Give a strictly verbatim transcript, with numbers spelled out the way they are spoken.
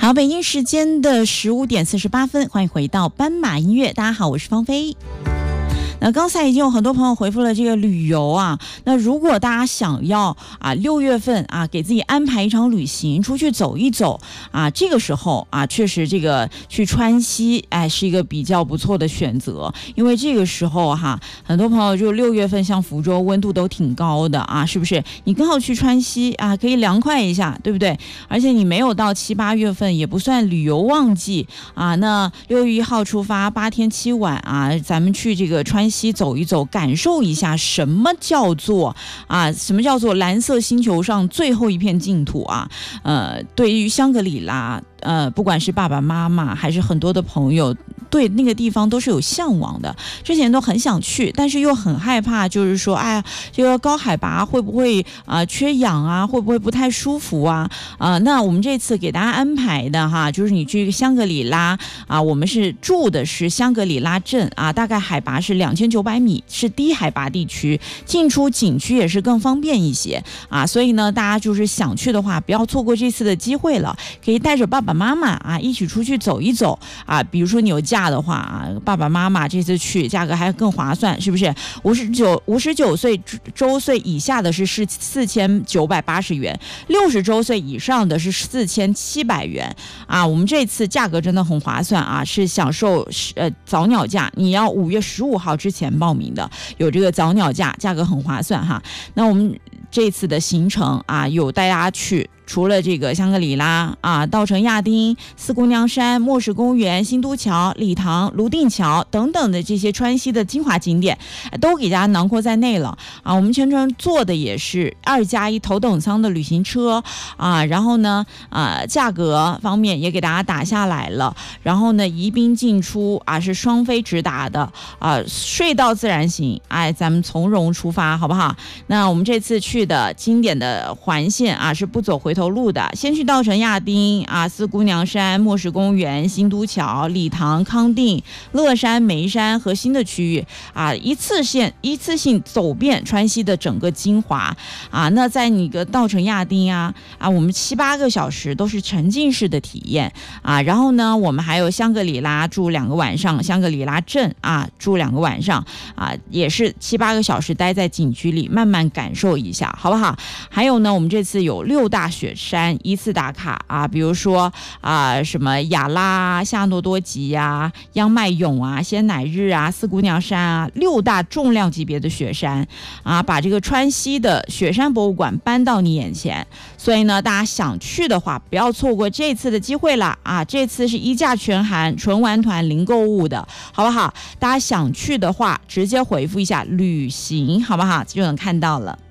好，北京时间的十五点四十八分，欢迎回到斑马音乐。大家好，我是芳菲。那刚才已经有很多朋友回复了这个旅游啊，那如果大家想要啊六月份啊给自己安排一场旅行，出去走一走啊，这个时候啊确实这个去川西哎是一个比较不错的选择，因为这个时候哈，很多朋友就六月份像福州温度都挺高的啊，是不是？你刚好去川西啊，可以凉快一下，对不对？而且你没有到七八月份，也不算旅游旺季啊。那六月一号出发，八天七晚啊，咱们去这个川西走一走，感受一下什么叫做啊，什么叫做蓝色星球上最后一片净土啊？呃，对于香格里拉，呃，不管是爸爸妈妈还是很多的朋友，对那个地方都是有向往的，之前都很想去，但是又很害怕，就是说，哎呀，这个高海拔会不会啊、呃、缺氧啊，会不会不太舒服啊？啊、呃，那我们这次给大家安排的哈，就是你去香格里拉啊，我们是住的是香格里拉镇啊，大概海拔是两千九百米，是低海拔地区，进出景区也是更方便一些啊，所以呢，大家就是想去的话，不要错过这次的机会了，可以带着爸爸妈妈啊一起出去走一走啊，比如说你有假的话啊，爸爸妈妈这次去价格还更划算，是不是？五十九五十九岁周岁以下的是是四千九百八十元，六十周岁以上的是四千七百元啊。我们这次价格真的很划算啊，是享受呃早鸟价，你要五月十五号之前报名的，有这个早鸟价，价格很划算哈。那我们这次的行程啊，有带大家去。除了这个香格里拉啊、稻城亚丁、四姑娘山、末世公园、新都桥、礼堂、泸定桥等等的这些川西的精华景点，都给大家囊括在内了啊。我们全程坐的也是二加一头等舱的旅行车啊，然后呢啊价格方面也给大家打下来了，然后呢宜宾进出啊是双飞直达的啊，睡到自然醒，哎，咱们从容出发，好不好？那我们这次去的经典的环线啊是不走回头路的，先去稻城亚丁啊、四姑娘山、末世公园、新都桥、礼堂、康定、乐山、眉山和新的区域啊，一次性一次性走遍川西的整个精华啊。那在你个稻城亚丁啊啊，我们七八个小时都是沉浸式的体验啊。然后呢，我们还有香格里拉住两个晚上，香格里拉镇啊住两个晚上啊，也是七八个小时待在景区里，慢慢感受一下，好不好？还有呢，我们这次有六大雪山依次打卡啊，比如说啊什么雅拉、夏诺多吉呀、央麦勇啊、仙乃日啊、四姑娘山啊，六大重量级别的雪山啊，把这个川西的雪山博物馆搬到你眼前。所以呢，大家想去的话，不要错过这次的机会了啊！这次是一价全含，纯玩团零购物的，好不好？大家想去的话，直接回复一下旅行，好不好？就能看到了。